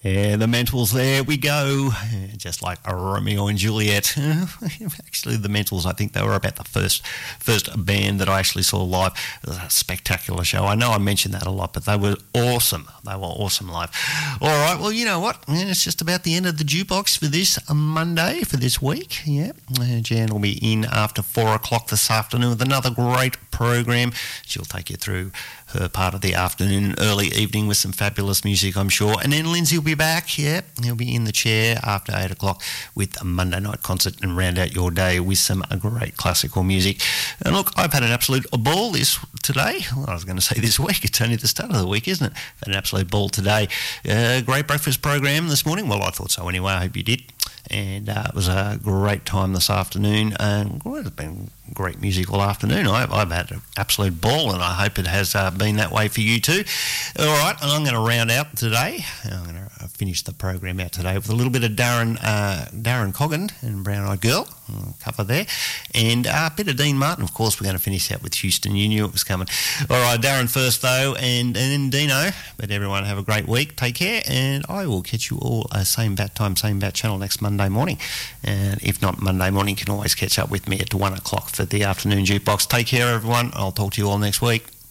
Yeah, the Mentals, there we go. Just like a Romeo and Juliet. Actually, the Mentals, I think they were about the first band that I actually saw live. It was a spectacular show. I know I mentioned that a lot, but they were awesome. They were awesome live. All right, well, you know what? It's just about the end of the jukebox for this Monday, for this week. Yeah, Jan will be in after 4 o'clock this afternoon with another great program. She'll take you through her part of the afternoon and early evening with some fabulous music, I'm sure. And then Lindsay will be back, yeah. He'll be in the chair after 8 o'clock with a Monday night concert and round out your day with some great classical music. And look, I've had an absolute ball today. Well, I was going to say this week. It's only the start of the week, isn't it? I've had an absolute ball today. Great breakfast program this morning. Well, I thought so anyway. I hope you did. And it was a great time this afternoon, and it's been great music all afternoon. I've had an absolute ball, and I hope it has been that way for you too. All right, and I'm going to round out today. I'm going to finish the program out today with a little bit of Darren Coggan and Brown Eyed Girl cover there, and a bit of Dean Martin. Of course, we're going to finish out with Houston. You knew it was coming. All right, Darren first though, and then Dino. But everyone have a great week. Take care, and I will catch you all same bat time, same bat channel next Monday morning. And if not Monday morning, you can always catch up with me at 1 o'clock for the afternoon jukebox. Take care, everyone. I'll talk to you all next week.